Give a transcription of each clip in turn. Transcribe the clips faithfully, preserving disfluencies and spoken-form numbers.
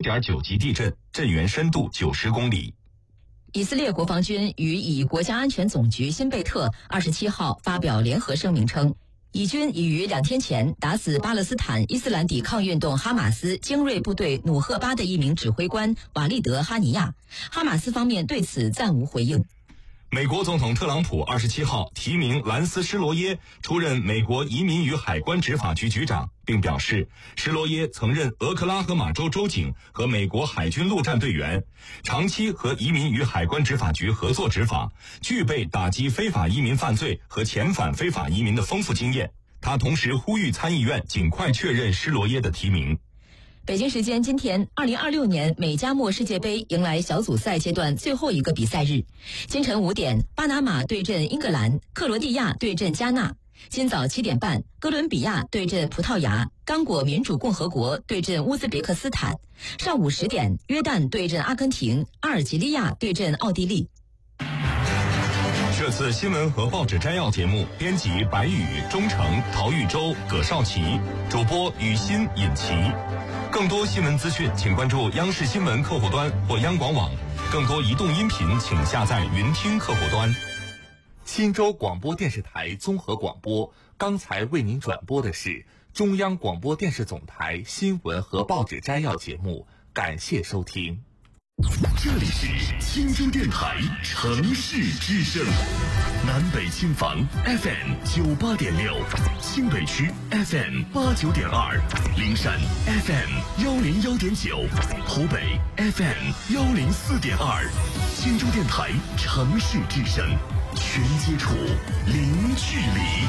点九级地震，震源深度九十公里。 以色列国防军与以国家安全总局辛贝特二十七号发表联合声明称，以军已于两天前打死巴勒斯坦伊斯兰抵抗运动哈马斯精锐部队努赫巴的一名指挥官瓦利德·哈尼亚。哈马斯方面对此暂无回应。 美国总统特朗普二十七号提名兰斯·施罗耶出任美国移民与海关执法局局长，并表示施罗耶曾任俄克拉荷马州州警和美国海军陆战队员，长期和移民与海关执法局合作执法，具备打击非法移民犯罪和遣返非法移民的丰富经验。他同时呼吁参议院尽快确认施罗耶的提名。 北京时间今天，二零二六年美加墨世界杯迎来小组赛阶段最后一个比赛日。清晨五点，巴拿马对阵英格兰，克罗地亚对阵加纳；今早七点半，哥伦比亚对阵葡萄牙，刚果民主共和国对阵乌兹别克斯坦；上午十点，约旦对阵阿根廷，阿尔及利亚对阵奥地利。 这次新闻和报纸摘要节目，编辑白宇、钟诚、陶玉洲、葛少奇，主播雨欣、尹奇。更多新闻资讯，请关注央视新闻客户端或央广网。更多移动音频，请下载云听客户端。 新州广播电视台综合广播，刚才为您转播的是中央广播电视总台新闻和报纸摘要节目，感谢收听。 这里是青州电台城市之声，南北轻房 F M 九八点六，新北区 F M 八九点二，灵山 F M 幺零幺点九，湖北 F M 幺零四点二。青州电台城市之声，全接触，零距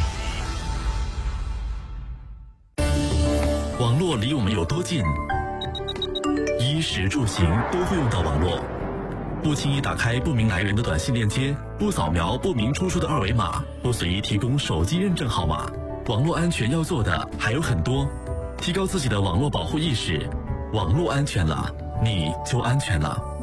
离。 网络离我们有多近？衣食住行都会用到网络，不轻易打开不明来源的短信链接，不扫描不明出处的二维码，不随意提供手机认证号码。网络安全要做的还有很多，提高自己的网络保护意识，网络安全了，你就安全了。